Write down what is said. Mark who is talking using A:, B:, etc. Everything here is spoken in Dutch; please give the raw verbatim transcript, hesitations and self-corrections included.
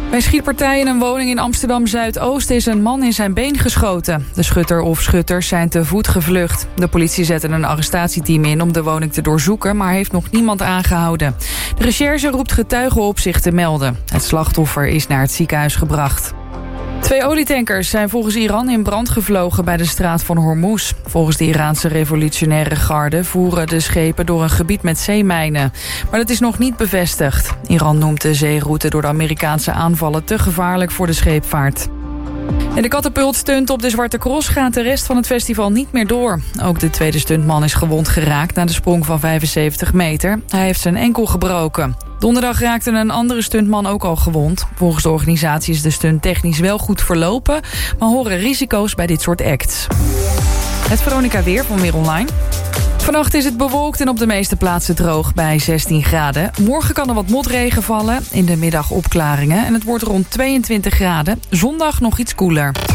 A: Bij een schietpartij in een woning in Amsterdam-Zuidoost is een man in zijn been geschoten. De schutter of schutters zijn te voet gevlucht. De politie zette een arrestatieteam in om de woning te doorzoeken, maar heeft nog niemand aangehouden. De recherche roept getuigen op zich te melden. Het slachtoffer is naar het ziekenhuis gebracht. Twee olietankers zijn volgens Iran in brand gevlogen bij de straat van Hormuz. Volgens de Iraanse revolutionaire garde voeren de schepen door een gebied met zeemijnen. Maar dat is nog niet bevestigd. Iran noemt de zeeroute door de Amerikaanse aanvallen te gevaarlijk voor de scheepvaart. En de katapultstunt op de Zwarte Cross gaat de rest van het festival niet meer door. Ook de tweede stuntman is gewond geraakt na de sprong van vijfenzeventig meter. Hij heeft zijn enkel gebroken. Donderdag raakte een andere stuntman ook al gewond. Volgens de organisatie is de stunt technisch wel goed verlopen, maar horen risico's bij dit soort acts. Het Veronica Weer van Weer Online. Vannacht is het bewolkt en op de meeste plaatsen droog bij zestien graden. Morgen kan er wat motregen vallen, in de middag opklaringen en het wordt rond tweeëntwintig graden. Zondag nog iets koeler.